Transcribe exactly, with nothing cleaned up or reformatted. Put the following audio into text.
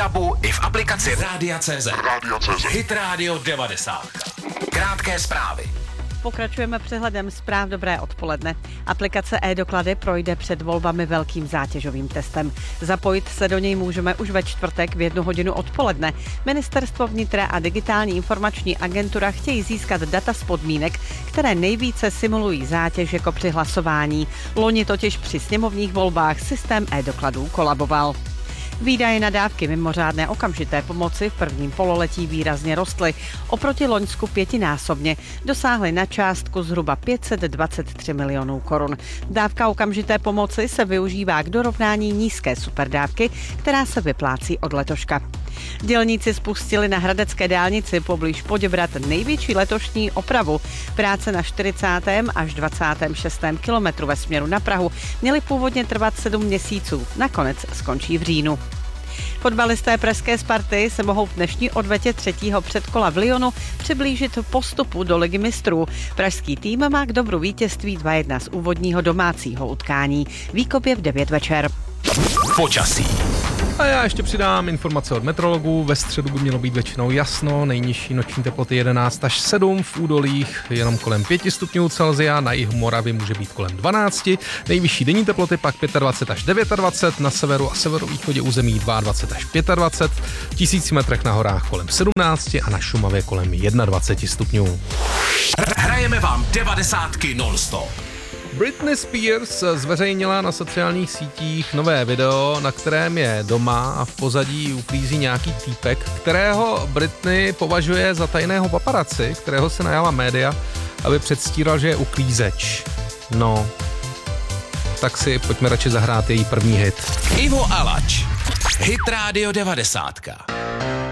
DABu i v aplikaci Rádia tečka cé zet. Hit Radio devadesát. Krátké zprávy. Pokračujeme přehledem zpráv. Dobré odpoledne. Aplikace e-doklady projde před volbami velkým zátěžovým testem. Zapojit se do něj můžeme už ve čtvrtek v jednu hodinu odpoledne. Ministerstvo vnitra a Digitální informační agentura chtějí získat data z podmínek, které nejvíce simulují zátěž jako při hlasování. Loni totiž při sněmovních volbách systém e-dokladů kolaboval. Výdaje na dávky mimořádné okamžité pomoci v prvním pololetí výrazně rostly. Oproti loňsku pětinásobně dosáhly na částku zhruba pět set dvacet tři milionů korun. Dávka okamžité pomoci se využívá k dorovnání nízké superdávky, která se vyplácí od letoška. Dělníci spustili na hradecké dálnici poblíž Poděbrad největší letošní opravu. Práce na čtyřicátém až dvacátém šestém kilometru ve směru na Prahu měly původně trvat sedm měsíců. Nakonec skončí v říjnu. Fotbalisté pražské Sparty se mohou v dnešní odvetě třetího předkola v Lyonu přiblížit postupu do Ligy mistrů. Pražský tým má k dobru vítězství dva jedna z úvodního domácího utkání. Výkop je v devět večer. Počasí. A já ještě přidám informace od meteorologů. Ve středu by mělo být většinou jasno, nejnižší noční teploty jedenáct až sedm, v údolích jenom kolem pět stupňů Celsia, na jihu Moravy může být kolem dvanáct, nejvyšší denní teploty pak dvacet pět až dvacet devět, na severu a severovýchodě území dvacet dva až dvacet pět, v tisíci metrech na horách kolem sedmnáct a na Šumavě kolem dvacet jedna stupňů. Hrajeme vám devadesátky non-stop. Britney Spears zveřejnila na sociálních sítích nové video, na kterém je doma a v pozadí uklízí nějaký týpek, kterého Britney považuje za tajného paparaci, kterého se najala média, aby předstíral, že je uklízeč. No, tak si pojďme radši zahrát její první hit. Ivo Alač. Hit Radio devadesátka.